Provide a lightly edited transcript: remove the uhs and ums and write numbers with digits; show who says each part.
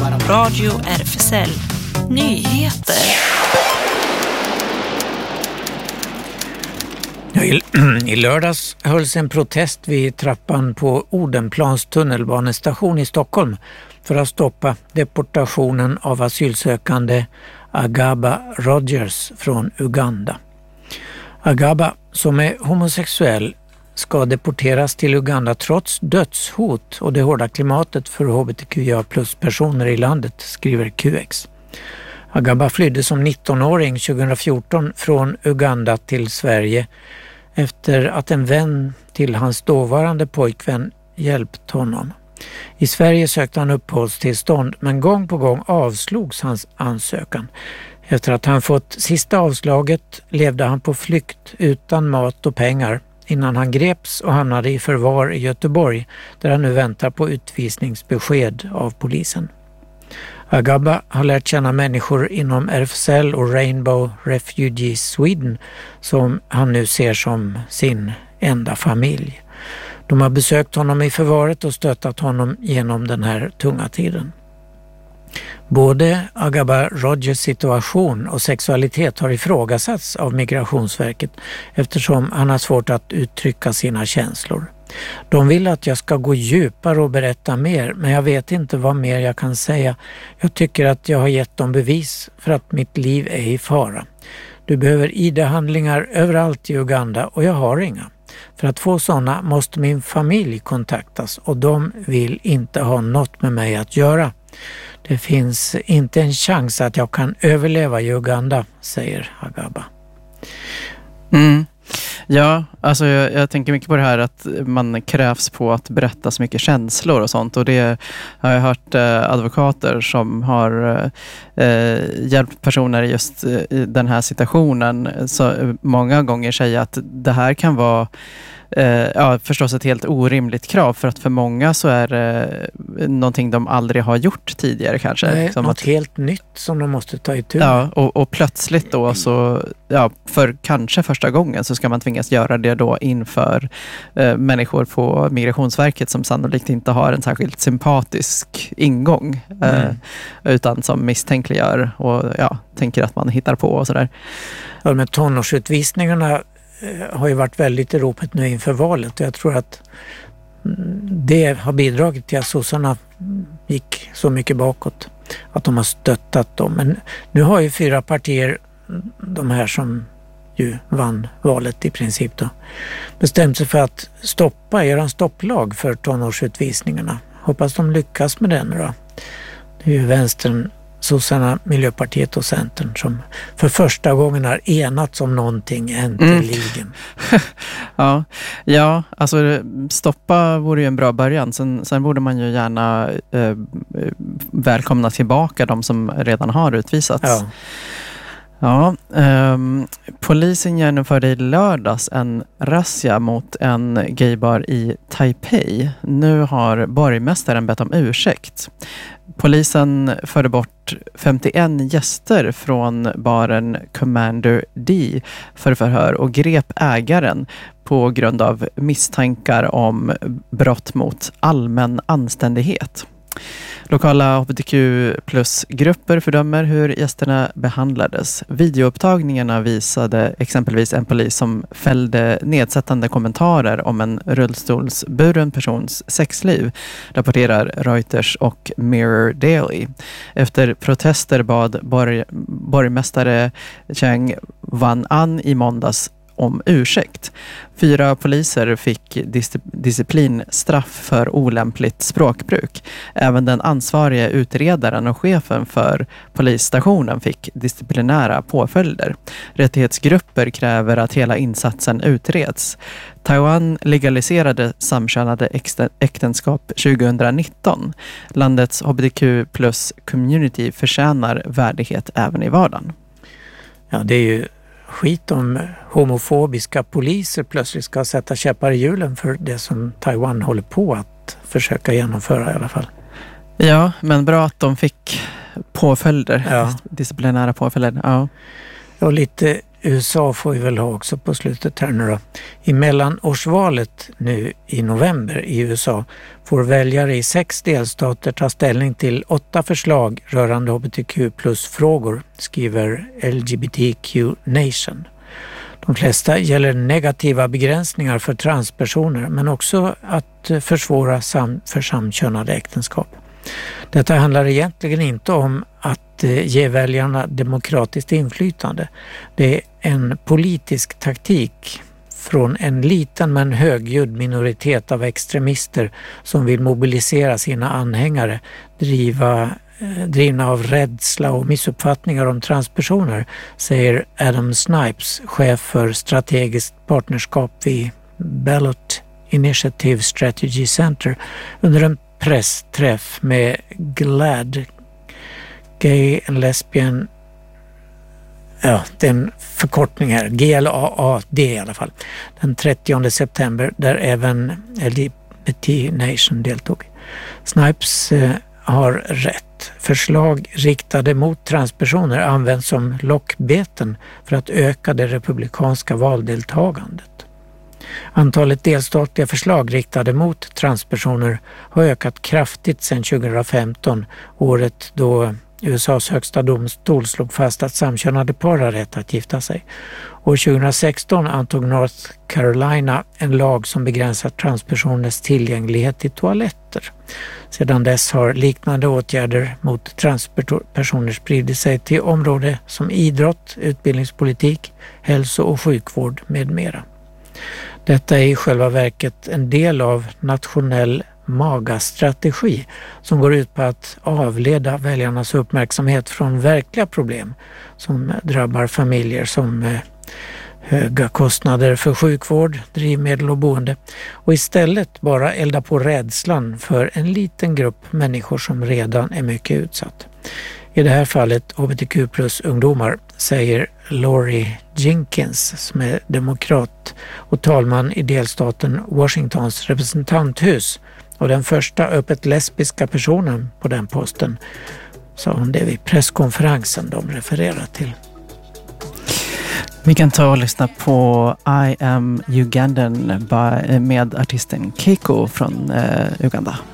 Speaker 1: Radio RFSL Nyheter.
Speaker 2: I lördags hölls en protest vid trappan på Odenplans tunnelbanestation i Stockholm för att stoppa deportationen av asylsökande Agaba Rogers från Uganda. Agaba, som är homosexuell, ska deporteras till Uganda trots dödshot och det hårda klimatet för hbtqia+-personer i landet, skriver QX. Agaba flydde som 19-åring 2014 från Uganda till Sverige efter att en vän till hans dåvarande pojkvän hjälpt honom. I Sverige sökte han uppehållstillstånd, men gång på gång avslogs hans ansökan. Efter att han fått sista avslaget levde han på flykt utan mat och pengar innan han greps och hamnade i förvar i Göteborg, där han nu väntar på utvisningsbesked av polisen. Agaba har lärt känna människor inom RFSL och Rainbow Refugees Sweden som han nu ser som sin enda familj. De har besökt honom i förvaret och stöttat honom genom den här tunga tiden. Både Agaba Rogers situation och sexualitet har ifrågasatts av Migrationsverket eftersom han har svårt att uttrycka sina känslor. De vill att jag ska gå djupare och berätta mer, men jag vet inte vad mer jag kan säga. Jag tycker att jag har gett dem bevis för att mitt liv är i fara. Du behöver ID-handlingar överallt i Uganda och jag har inga. För att få sådana måste min familj kontaktas och de vill inte ha något med mig att göra. Det finns inte en chans att jag kan överleva i Uganda, säger Agaba.
Speaker 3: Ja, alltså jag tänker mycket på det här att man krävs på att berätta så mycket känslor och sånt, och det har jag hört advokater som har hjälpt personer just i den här situationen så många gånger säga att det här kan vara förstås ett helt orimligt krav, för att för många så är det någonting de aldrig har gjort tidigare kanske.
Speaker 2: Nej, som något helt nytt som de måste ta itu med.
Speaker 3: Ja, och plötsligt då så, för kanske första gången så ska man tvingas göra det då inför människor på Migrationsverket som sannolikt inte har en särskilt sympatisk ingång utan som misstänkliggör och tänker att man hittar på och sådär.
Speaker 2: Ja, med tonårsutvisningarna har ju varit väldigt i ropet nu inför valet, och jag tror att det har bidragit till att sossarna gick så mycket bakåt, att de har stöttat dem. Men nu har ju 4 partier, de här som ju vann valet i princip då, bestämt sig för att göra en stopplag för tonårsutvisningarna. Hoppas de lyckas med den då. Det är ju Vänstern, Sossarna, Miljöpartiet och Centern som för första gången har enats om någonting äntligen.
Speaker 3: Ja, alltså stoppa vore ju en bra början. Sen borde man ju gärna välkomna tillbaka de som redan har utvisats. Polisen genomförde i lördags en razzia mot en gaybar i Taipei. Nu har borgmästaren bett om ursäkt. Polisen förde bort 51 gäster från baren Commander D för förhör och grep ägaren på grund av misstankar om brott mot allmän anständighet. Lokala hbtq+-grupper fördömer hur gästerna behandlades. Videoupptagningarna visade exempelvis en polis som fällde nedsättande kommentarer om en rullstolsburen persons sexliv, rapporterar Reuters och Mirror Daily. Efter protester bad borgmästare Cheng Van-An i måndags om ursäkt. 4 poliser fick disciplinstraff för olämpligt språkbruk. Även den ansvariga utredaren och chefen för polisstationen fick disciplinära påföljder. Rättighetsgrupper kräver att hela insatsen utreds. Taiwan legaliserade samkönade äktenskap 2019. Landets hbtq+-community förtjänar värdighet även i vardagen.
Speaker 2: Ja, det är ju skit om homofobiska poliser plötsligt ska sätta käppar i hjulen för det som Taiwan håller på att försöka genomföra i alla fall.
Speaker 3: Ja, men bra att de fick påföljder, disciplinära påföljder. Ja.
Speaker 2: Och lite USA får vi väl ha också på slutet här nu då. I mellanårsvalet nu i november i USA får väljare i 6 delstater ta ställning till 8 förslag rörande hbtq plus-frågor, skriver LGBTQ Nation. De flesta gäller negativa begränsningar för transpersoner men också att försvåra för samkönade äktenskap. Detta handlar egentligen inte om att ge väljarna demokratiskt inflytande. Det är en politisk taktik från en liten men högljudd minoritet av extremister som vill mobilisera sina anhängare, drivna av rädsla och missuppfattningar om transpersoner, säger Adam Snipes, chef för strategiskt partnerskap vid Ballot Initiative Strategy Center, under en pressträff med GLAAD, Gay and Lesbian, det är en förkortning här, GLAAD i alla fall, den 30 september, där även LGBT Nation deltog. Snipes har rätt. Förslag riktade mot transpersoner används som lockbeten för att öka det republikanska valdeltagandet. Antalet delstatliga förslag riktade mot transpersoner har ökat kraftigt sedan 2015, året då USAs högsta domstol slog fast att samkönade par har rätt att gifta sig. År 2016 antog North Carolina en lag som begränsar transpersoners tillgänglighet till toaletter. Sedan dess har liknande åtgärder mot transpersoner spridit sig till områden som idrott, utbildningspolitik, hälso- och sjukvård med mera. Detta är i själva verket en del av nationell MAGA-strategi som går ut på att avleda väljarnas uppmärksamhet från verkliga problem som drabbar familjer som höga kostnader för sjukvård, drivmedel och boende, och istället bara elda på rädslan för en liten grupp människor som redan är mycket utsatt. I det här fallet hbtq plus ungdomar, säger Lori Jenkins som är demokrat och talman i delstaten Washingtons representanthus och den första öppet lesbiska personen på den posten, sa hon det vid presskonferensen de refererar till.
Speaker 3: Vi kan ta och lyssna på I Am Ugandan med artisten Keiko från Uganda.